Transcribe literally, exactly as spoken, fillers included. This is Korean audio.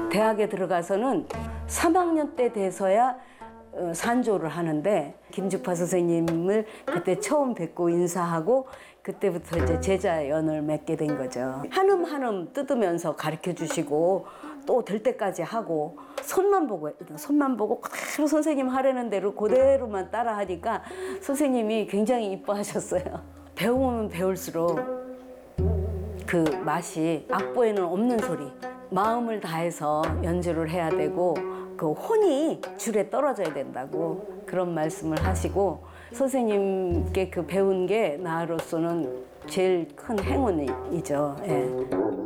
대학에 들어가서는 삼 학년 때 돼서야 어, 산조를 하는데 김죽파 선생님을 그때 처음 뵙고 인사하고 그때부터 이제 제자연을 맺게 된 거죠. 한음 한음 뜯으면서 가르쳐 주시고 또 될 때까지 하고 손만 보고 손만 보고 그대로 선생님 하라는 대로 그대로만 따라 하니까 선생님이 굉장히 이뻐하셨어요. 배우면 배울수록 그 맛이 악보에는 없는 소리, 마음을 다해서 연주를 해야 되고 그 혼이 줄에 떨어져야 된다고 그런 말씀을 하시고 선생님께 그 배운 게 나로서는 제일 큰 행운이죠. 예.